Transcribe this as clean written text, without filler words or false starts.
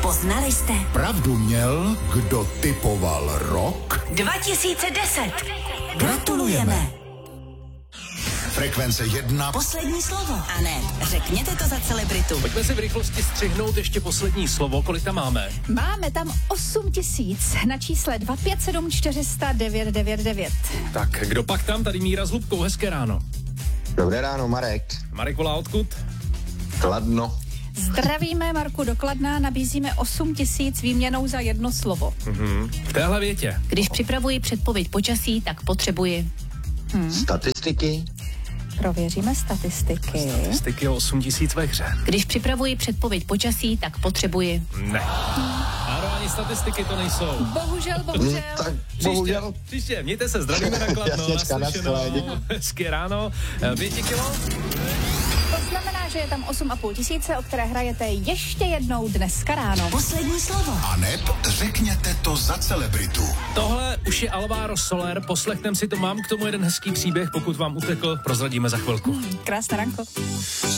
Poznali jste? Pravdu měl, kdo typoval rok? 2010. Gratulujeme. Frekvence 1. Poslední slovo. A ne, řekněte to za celebritu. Pojďme si v rychlosti střihnout ještě poslední slovo. Kolik tam máme? Máme tam 8 000 na čísle 257 400 999. Tak, kdo pak tam? Tady Míra s Lubkou. Hezké ráno. Dobré ráno, Marek. Marek volá odkud? Kladno. Zdravíme, Marku, do Kladna, nabízíme 8 000 výměnou za jedno slovo. V téhle větě. Když připravuji předpověď počasí, tak potřebuji. Statistiky. Prověříme statistiky. Statistiky o 8 000 ve hře. Když připravuji předpověď počasí, tak potřebuji. Ne. Ano, ani statistiky to nejsou. Bohužel. Tak bohužel. Příště, mějte se, zdravíme na Kladno. Jasněčka, Naslyšenou. Hezké ráno. 5 kilo? To znamená, že je tam 8 500, o které hrajete ještě jednou dneska ráno. Poslední slovo. A neb řekněte to za celebritu. Tohle už je Alvaro Soler, poslechnem si to, mám k tomu jeden hezký příběh, pokud vám utekl, prozradíme za chvilku. Krásné ranko.